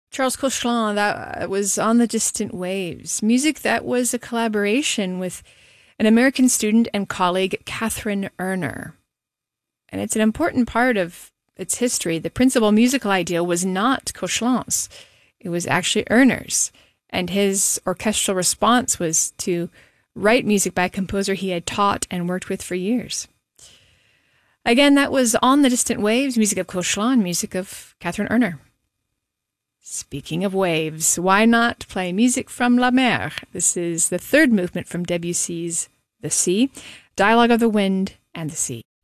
Charles Koechlin, that was On the Distant Waves, music that was a collaboration with an American student and colleague, Catherine Erner. And it's an important part of its history. The principal musical idea was not Koechlin's. It was actually Erner's. And his orchestral response was to write music by a composer he had taught and worked with for years. Again, that was On the Distant Waves, music of Koechlin, music of Catherine Erner. Speaking of waves, why not play music from La Mer? This is the third movement from Debussy's The Sea, Dialogue of the Wind and the Sea.